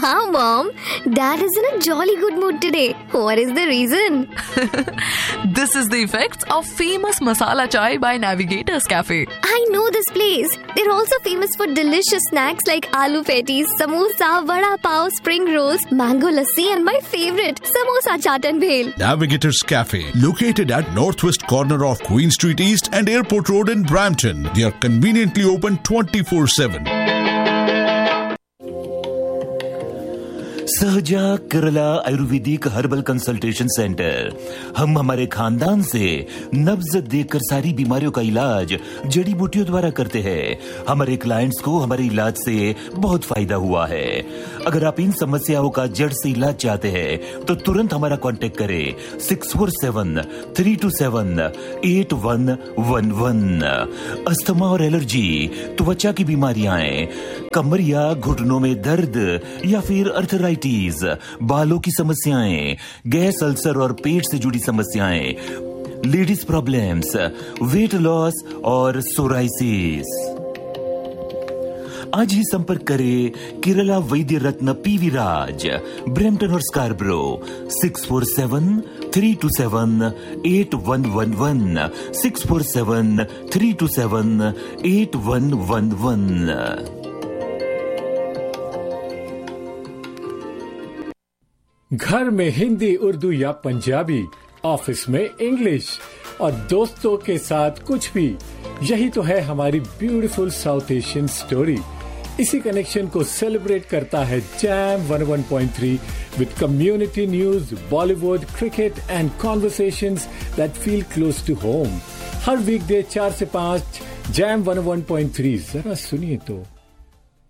Wow, Mom. Dad is in a jolly good mood today. What is the reason? This is the effects of famous masala chai by Navigators Cafe. I know this place. They're also famous for delicious snacks like aloo patties, samosa, vada pav, spring rolls, mango lassi, and my favorite, samosa chaat and bhel. Navigators Cafe, located at northwest corner of Queen Street East and Airport Road in Brampton. They are conveniently open 24/7. सहजा Kerala Ayurvedic herbal consultation centre. हम हमारे खानदान से नब्ज देकर सारी बीमारियों का इलाज जड़ी बूटियों द्वारा करते हैं। हमारे क्लाइंट्स को हमारे इलाज से बहुत फायदा हुआ है। अगर आप इन समस्याओं का जड़ से इलाज चाहते हैं तो तुरंत हमारा कांटेक्ट करें 6473278111। अस्थमा और एलर्जी, त्वचा की बीमारियां, कमर या घुटनों में दर्द या फिर अर्थराइटिस, बालों की समस्याएं, गैस, अल्सर और पेट से जुड़ी समस्याएं, लेडीज प्रॉब्लम्स, वेट लॉस और सोराइसिस। आज ही संपर्क करें केरला वैद्य रत्न पीवी राज, ब्रैम्पटन और स्कारब्रो 6473278111 6473278111। घर में हिंदी, उर्दू या पंजाबी, ऑफिस में इंग्लिश और दोस्तों के साथ कुछ भी, यही तो है हमारी ब्यूटीफुल साउथ एशियन स्टोरी। इसी कनेक्शन को सेलिब्रेट करता है jam 101.3 with community news, Bollywood, cricket and conversations that feel close to home. हर वीकडे 4 से 5 जैम 101.3 जरा सुनिए तो।